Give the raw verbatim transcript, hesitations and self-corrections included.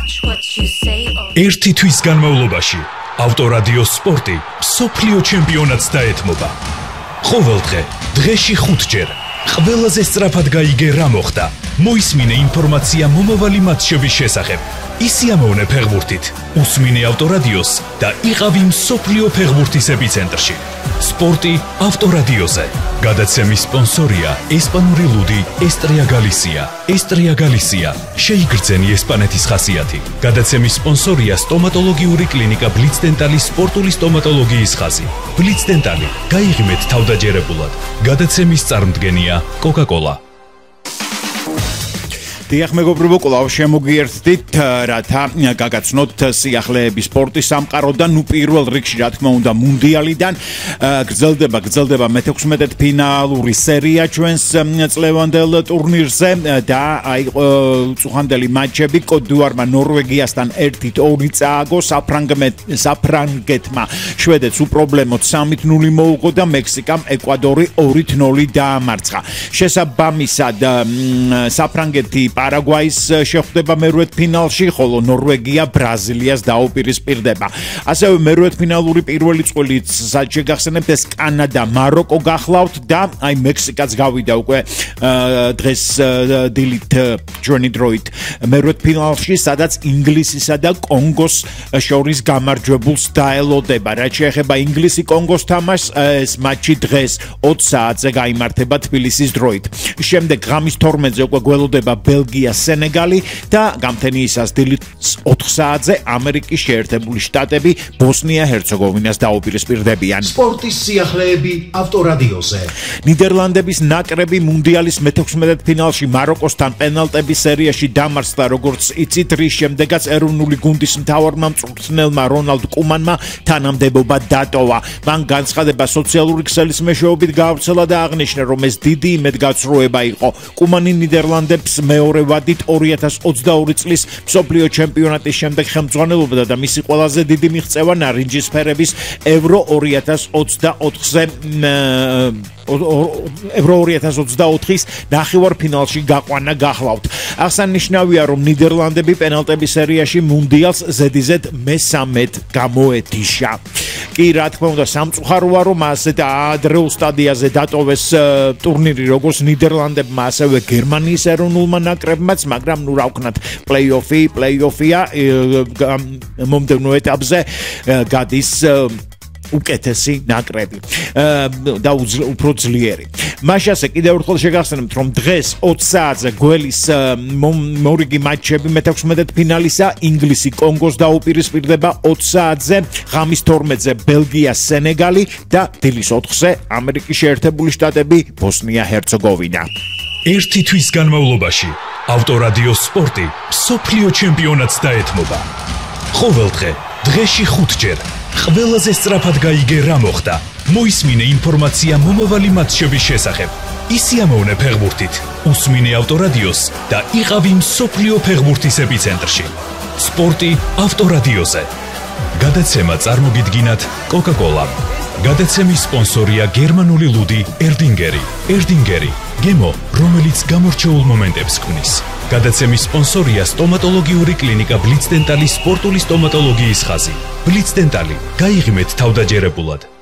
ერთი თვის განმავლობაში ავტორადიო სპორტი მსოფლიო ჩემპიონატს დაეთმობა. ყოველდღე დღეში ხუთჯერ ყველაზე სწრაფად გაიგე რა მოხდა. მოისმინე ინფორმაცია მომავალი მატჩების შესახებ. ისიამოვნე ფეხბურთით, უსმინე ავტორადიოს და იყავი მსოფლიო ფეხბურთის ეპიცენტრში. სპორტი ავტორადიოზე. გადაცემის სპონსორია ესპანური ლუდი ესტრია გალისია. ესტრია გალისია შეიგრძენი ესპანეთის ხასიათი. გადაცემის სპონსორია სტომატოლოგიური კლინიკა ბლიცდენტალის სპორტული სტომატოლოგიის ხაზი. ბლიცდენტალი გაიღიმეთ თავდაჯერებულად. გადაცემის წარმდგენია კოკა-კოლა. დიახ მეგობრებო, კვლავ შემოგიერთდით, რათა გაგაცნოთ სიახლეების სპორტის სამყაროდან, ნუ პირველ რიგში რა თქმა უნდა მუნდიალიდან გრძელდება გრძელდება მეთექვსმეტე ფინალური სერია ჩვენს წლევანდელ ტურნირზე და აი წუხანდელი მატჩები კოტ-დ'ივუარმა ნორვეგიასთან ერთით ორი წააგო, საფრანგეთმა შვედეთს უპრობლემოდ სამით ნული მოუღო და მექსიკამ ეკვადორი ორით ნული დაამარცხა. შესაბამისად საფრანგეთი პარაგვაის შეხვდება მერვედ ფინალში, ხოლო ნორვეგია ბრაზილიას დაუპირისპირდება. ასევე მერვედ ფინალური პირველი წვლილი საჩე გახსენებთ ეს კანადა მაროკო გახლავთ და აი მექსიკაც გავიდა უკვე დღეს დილით ჩვენი დროით მერვედ ფინალში, სადაც ინგლისისა და კონგოს შორის გამარჯვებულს დაელოდება. რაც შეეხება ინგლისი-კონგოს თამაშს, ეს მატჩი დღეს ოც საათზე გაიმართება თბილისის დროით. შემდეგ ღამის თორმეტზე უკვე გველოდება ბელგია, სენეგალი და გამთენიისას დილით ოთხ საათზე ამერიკის შეერთებული შტატები ბოსნია-ჰერცეგოვინას დაუპირისპირდებიან. სპორტის სიახლეები ავტორადიოზე. ნიდერლანდების ნაკრები მუნდიალის მეთექვსმეტე ფინალში მაროკოსთან პენალტების სერიაში დამარცხდა, როგორც იცით, რის შემდეგაც ეროვნული გუნდის მთავარმა მწვრთნელმა რონალდ კუმანმა თანამდებობა დატოვა. მან განცხადება სოციალური ქსელის მეშვეობით გაავრცელა და აღნიშნა, რომ ეს დიდი იმედგაცრუება იყო. კუმანი ნიდერლანდებს მეორე ვადით ორი ათას ოცდაორი წლის მსოფლიო ჩემპიონატის შემდეგ ხელმძღვანელობდა და მისი ყველაზე დიდი მიღწევა ნარინჯისფერების ევრო ორი ათას ოცდაოთხზე ევრო ორი ათას ოცდაოთხის ნახევარფინალში გაყვანა გახლავთ. აღსანიშნავია, რომ ნიდერლანდები პენალტების სერიაში მუნდიალს ზედიზედ მესამედ გამოეთიშა. კი, რა თქმა უნდა, სამწუხაროა, რომ ასეთ ადრეულ სტადიაზე დატოვეს ტურნირი როგორც ნიდერლანდებმა, ასევე გერმანიის ეროვნულმა ნაკრებმაც, მაგრამ ნუ რა ვქნათ, პლეი-ოფი, პლეი-ოფია მომდევნო ეტაპზე გადის უკეთესი ნაკრები და უფრო ძლიერი. მაშინ ასე კიდევ ერთხელ შეგახსენებთ, რომ დღეს ოც საათზე გველის მორიგი მატჩები მეთექვსმეტე ფინალისა ინგლისი კონგოს დაუპირისპირდება ოც საათზე, ღამის თორმეტზე ბელგია, სენეგალი და დილის ოთხზე ამერიკის შეერთებული შტატები ბოსნია-ჰერცეგოვინა. ერთი თვის განმავლობაში ავტორადიო სპორტი მსოფლიო ჩემპიონატს დაეთმობა. ყოველდღე დღეში ხუთჯერ ყველაზე სწრაფად გაიგე რა მოხდა. მოისმინე ინფორმაცია მომავალი მატჩების შესახებ. ისიამოვნე ფეხბურთით, უსმინე ავტორადიოს და იყავი მსოფლიო ფეხბურთის ეპიცენტრში. სპორტი ავტორადიოზე. გადაცემა წარმოგიდგინათ კოკა-კოლა. გადაცემის სპონსორია გერმანული ლუდი ერდინგერი. ერდინგერი გემო, რომელიც გამორჩეულ მომენტებს ქმნის. გადაცემის სპონსორია სტომატოლოგიური კლინიკა ბლიცდენტალის სპორტული სტომატოლოგიის ხაზი. ბლიცდენტალი გაიღიმეთ თავდაჯერებულად.